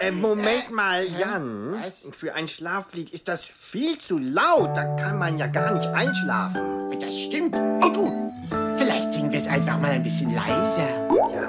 Moment mal, Jan. Was? Für ein Schlaflied ist das viel zu laut. Da kann man ja gar nicht einschlafen. Das stimmt. Oh du, vielleicht singen wir es einfach mal ein bisschen leiser. Ja,